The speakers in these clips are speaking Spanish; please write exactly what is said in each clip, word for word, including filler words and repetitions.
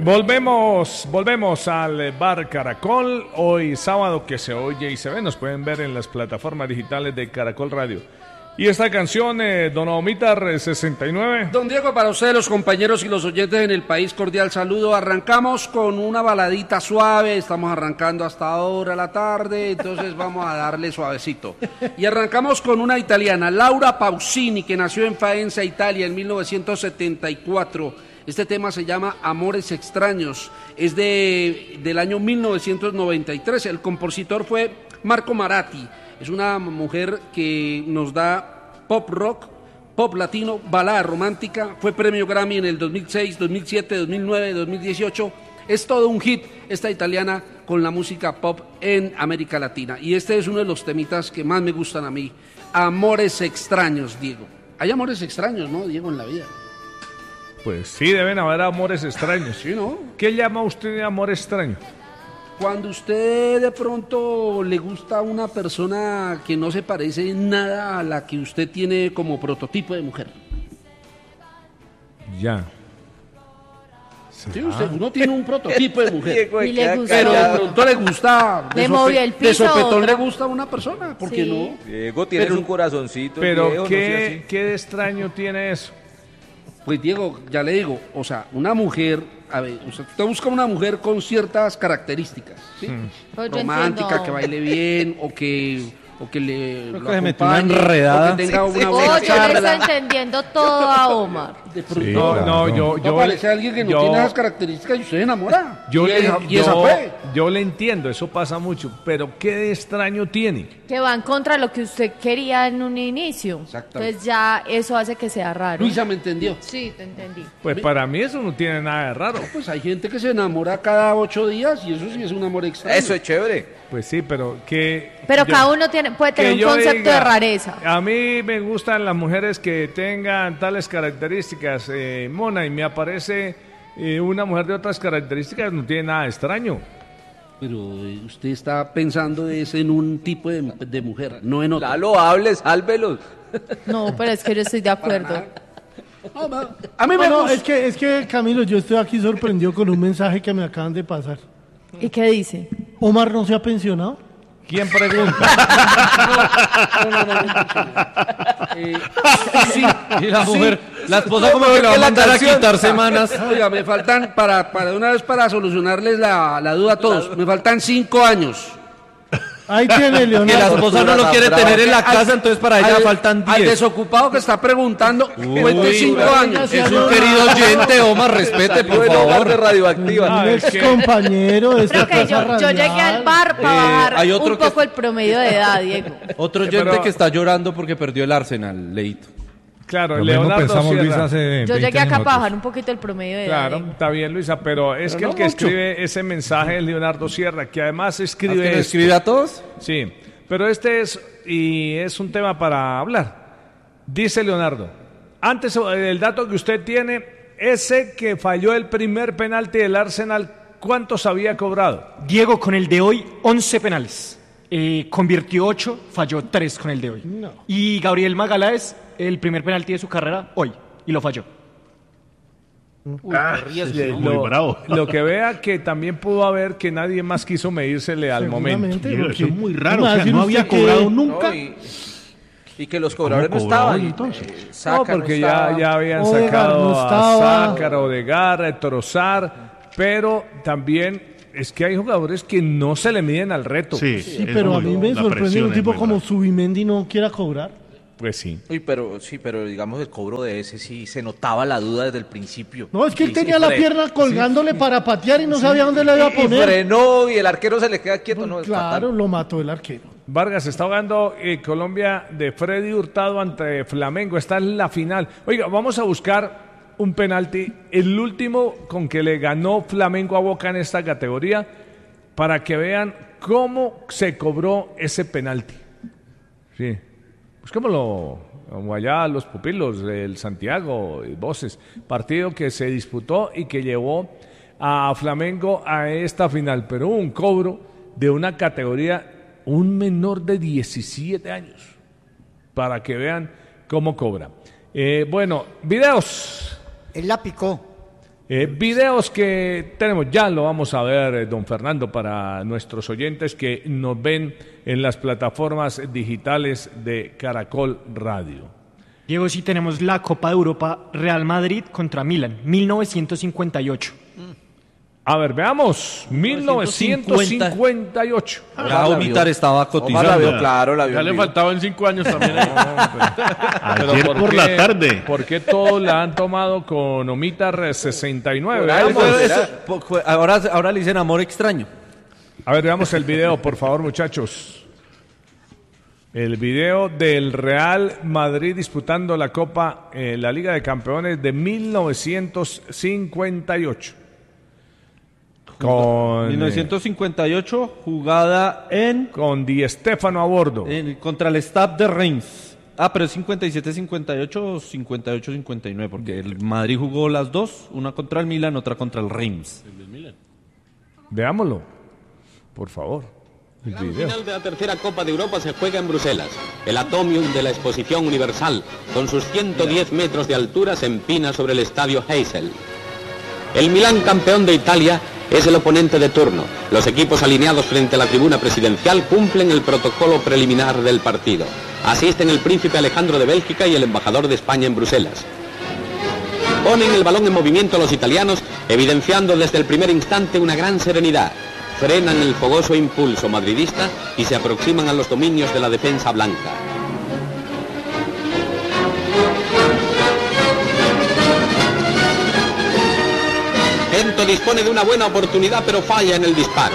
Volvemos, volvemos al Bar Caracol, hoy sábado que se oye y se ve, nos pueden ver en las plataformas digitales de Caracol Radio. Y esta canción, eh, Don Omitar sesenta y nueve. Don Diego, para ustedes, los compañeros y los oyentes en el país, cordial saludo. Arrancamos con una baladita suave, estamos arrancando hasta ahora la tarde, entonces vamos a darle suavecito. Y arrancamos con una italiana, Laura Pausini, que nació en Faenza, Italia, en mil novecientos setenta y cuatro. Este tema se llama Amores Extraños, es de, del año mil novecientos noventa y tres. El compositor fue Marco Maratti. Es una mujer que nos da pop rock, pop latino, balada romántica. Fue premio Grammy en el dos mil seis, dos mil siete, dos mil nueve, dos mil dieciocho. Es todo un hit esta italiana con la música pop en América Latina. Y este es uno de los temitas que más me gustan a mí. Amores Extraños, Diego. Hay amores extraños, ¿no, Diego, en la vida? Pues sí, deben haber amores extraños. Sí, ¿no? ¿Qué llama usted de amor extraño? Cuando usted de pronto le gusta a una persona que no se parece en nada a la que usted tiene como prototipo de mujer. Ya. Sí, usted, uno tiene un prototipo de mujer. Y le gusta. Pero de pronto le gusta. De, Le sope, movió el piso, de sopetón otra. le gusta a una persona. ¿Por qué Sí. no? Diego tiene Pero- un corazoncito. Pero Diego, no sea ¿qué, así. ¿qué de extraño tiene eso? Pues Diego, ya le digo, o sea, una mujer, a ver, usted, usted busca una mujer con ciertas características, ¿sí? Pues yo Romántica, entiendo. que baile bien, o que, o que le Creo lo que se metió una acompañe, enredada. o que tenga una Oh, buena yo le estoy charla. entendiendo todo a Omar. De pronto, Sí, no, no, yo, no yo, parece alguien que no yo- tiene esas características y usted se enamora. Yo, y, le, esa, y esa yo- fue. yo le entiendo, eso pasa mucho, pero ¿qué de extraño tiene? Que va en contra de lo que usted quería en un inicio. Exactamente. Entonces ya eso hace que sea raro. Luisa me entendió. Sí, te entendí. Pues para mí eso no tiene nada de raro. Pues hay gente que se enamora cada ocho días y eso sí es un amor extraño. Eso es chévere. Pues sí, pero que... Pero yo- cada uno tiene, puede que tener un yo concepto diga, de rareza. A mí me gustan las mujeres que tengan tales características, eh, Mona, y me aparece eh, una mujer de otras características, no tiene nada de extraño. Pero eh, usted está pensando es en un tipo de, de mujer, no en otro. Lalo, hable, sálvelos. No, pero es que yo estoy de acuerdo. No, no, a mí me No, no, gusta. es que, es que Camilo, yo estoy aquí sorprendido con un mensaje que me acaban de pasar. ¿Y qué dice? ¿Omar no se ha pensionado? ¿Quién pregunta? No, no, no, no, eh, sí, Y la mujer, la esposa Sí, como mejor que le va a que la mandar a canción. quitar semanas. oiga, me faltan, para, para de una vez para solucionarles la, la duda a todos, me faltan cinco años. Ahí tiene Que la Leonardo. esposa no lo quiere tener en la casa, entonces para ella Al- faltan Al diez. desocupado que está preguntando, cuente cinco años. Es un querido oyente, Omar, respete, por Bueno, favor. de radioactiva. Ah, Un es ex que- compañero de esta Creo que casa yo, yo llegué radial. al bar para Eh, bajar hay otro un que poco es- el promedio de edad, Diego. Otro oyente Pero- que está llorando porque perdió el Arsenal, Leito. Claro, Lo mismo Leonardo pensamos, Luis, Sierra. hace Yo veinte llegué acá minutos. para bajar un poquito el promedio de edad. Claro, Diego. está bien, Luisa, pero es Pero que no el que mucho. escribe ese mensaje es Leonardo Sierra, que además ¿Ah, escribe que lo esto. escribe a todos? Sí, pero este es, y es un tema para hablar. Dice Leonardo, antes eh, el dato que usted tiene, ese que falló el primer penalti del Arsenal, ¿cuántos había cobrado? Diego con el de hoy, once penales. Eh, convirtió ocho, falló tres con el de hoy. No. Y Gabriel Magaláes, el primer penalti de su carrera, hoy. Y lo falló. Muy lo, bravo. lo que vea que también pudo haber que nadie más quiso medírsele al momento. Seguramente, Diego, porque- eso es muy raro, ¿cómo va o a sea, decir no usted había que- cobrado nunca. No, y, y que los cobradores no ¿Cómo cobró estaban. hoy, entonces? Eh, Saka No, porque no ya, estaba. ya habían Odegaard sacado no estaba. a Sácar, Odegaard, Trozar, pero también es que hay jugadores que no se le miden al reto. Sí, Sí, es pero a muy- mí me la sorprende presión un es tipo muy como brava. Subimendi no quiera cobrar. Pues sí. Uy, pero sí, pero digamos el cobro de ese sí se notaba la duda desde el principio. No, es que él Y- tenía y la fre- pierna colgándole para patear y no sabía dónde le iba a y poner. frenó y el arquero se le queda quieto. No, es Claro, fatal. lo mató el arquero. Vargas, está jugando eh, Colombia de Freddy Hurtado ante Flamengo. Está en la final. Oiga, vamos a buscar un penalti, el último con que le ganó Flamengo a Boca en esta categoría, para que vean cómo se cobró ese penalti. Sí, busquémoslo. Como allá los pupilos del Santiago y Voces, partido que se disputó y que llevó a Flamengo a esta final, pero hubo un cobro de una categoría, un menor de diecisiete años, para que vean cómo cobra. Eh, bueno, videos. Él la picó. Eh, videos que tenemos, ya lo vamos a ver, eh, don Fernando, para nuestros oyentes que nos ven en las plataformas digitales de Caracol Radio. Diego, sí tenemos la Copa de Europa Real Madrid contra Milan, mil novecientos cincuenta y ocho. A ver, veamos, mil novecientos cincuenta y ocho. Ya Omitar estaba Omar la vio, cotizando. claro, la vio. Ya en le vivo. faltaban cinco años también. Pero Ayer por la tarde. ¿Por qué todos la han tomado con Omitar sesenta y nueve? Claro, Veamos. Eso- será? eso- po- fue- ahora, ahora le dicen amor extraño. A ver, veamos el video, por favor, muchachos. El video del Real Madrid disputando la Copa, eh, la Liga de Campeones de mil novecientos cincuenta y ocho. Con, mil novecientos cincuenta y ocho, jugada en, eh, con Di Stéfano a bordo. en- contra el Stade de Reims. Ah, pero es cincuenta y siete cincuenta y ocho o cincuenta y ocho cincuenta y nueve, porque el Madrid jugó las dos, una contra el Milan, otra contra el Reims. Veámoslo, por favor. El La video. final de la tercera Copa de Europa se juega en Bruselas. El Atomium de la Exposición Universal, con sus ciento diez metros de altura, se empina sobre el estadio Heysel. El Milán, campeón de Italia, es el oponente de turno. Los equipos alineados frente a la tribuna presidencial cumplen el protocolo preliminar del partido. Asisten el príncipe Alejandro de Bélgica y el embajador de España en Bruselas. Ponen el balón en movimiento los italianos, evidenciando desde el primer instante una gran serenidad. Frenan el fogoso impulso madridista y se aproximan a los dominios de la defensa blanca. Gento dispone de una buena oportunidad, pero falla en el disparo.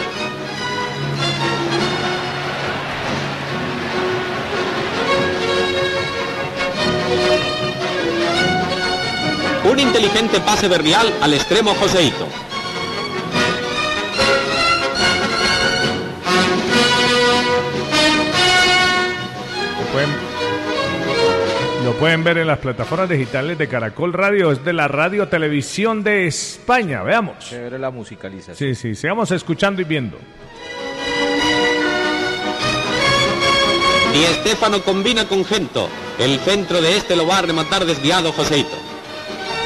Un inteligente pase de Rial al extremo Joseito. Lo pueden, lo pueden ver en las plataformas digitales de Caracol Radio, es de la Radio Televisión de España. Veamos. Chévere la musicalización. Sí, sí, sigamos escuchando y viendo. Di Stéfano combina con Gento. El centro de este lo va a rematar desviado Joseito.